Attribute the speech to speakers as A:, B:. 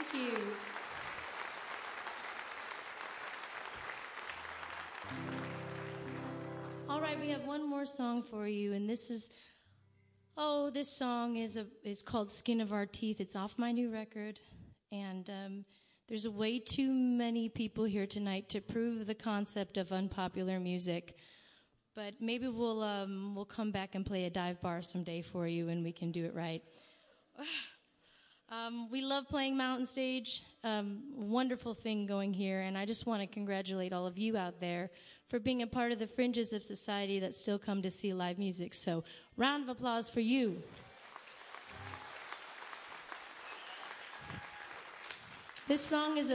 A: Thank you. All right, we have one more song for you, and this song is called "Skin of Our Teeth." It's off my new record, and there's way too many people here tonight to prove the concept of unpopular music. But maybe we'll come back and play a dive bar someday for you, and we can do it right. We love playing Mountain Stage. Wonderful thing going here, and I just want to congratulate all of you out there for being a part of the fringes of society that still come to see live music. So, round of applause for you. This song is